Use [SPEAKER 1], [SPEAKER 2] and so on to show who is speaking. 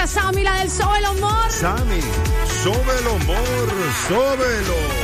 [SPEAKER 1] Sammy, la del Sobe el Humor.
[SPEAKER 2] Sammy, sóbelo, amor, sóbelo.